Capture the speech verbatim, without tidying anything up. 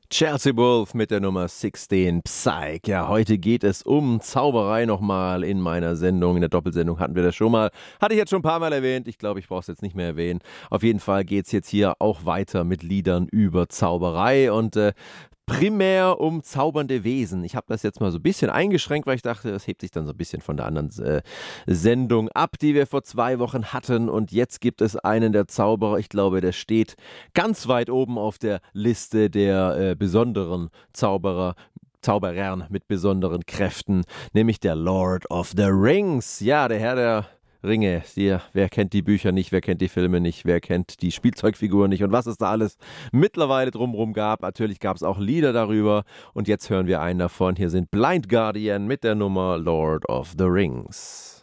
Chelsea Wolf mit der Nummer sechzehn, Psych. Ja, heute geht es um Zauberei nochmal in meiner Sendung. In der Doppelsendung hatten wir das schon mal. Hatte ich jetzt schon ein paar Mal erwähnt. Ich glaube, ich brauche es jetzt nicht mehr erwähnen. Auf jeden Fall geht es jetzt hier auch weiter mit Liedern über Zauberei und äh, primär um zaubernde Wesen. Ich habe das jetzt mal so ein bisschen eingeschränkt, weil ich dachte, das hebt sich dann so ein bisschen von der anderen äh, Sendung ab, die wir vor zwei Wochen hatten. Und jetzt gibt es einen der Zauberer, ich glaube, der steht ganz weit oben auf der Liste der äh, besonderen Zauberer. Zauberern mit besonderen Kräften, nämlich der Lord of the Rings. Ja, der Herr der Ringe. Hier, wer kennt die Bücher nicht, wer kennt die Filme nicht, wer kennt die Spielzeugfiguren nicht und was es da alles mittlerweile drumherum gab. Natürlich gab es auch Lieder darüber und jetzt hören wir einen davon. Hier sind Blind Guardian mit der Nummer Lord of the Rings.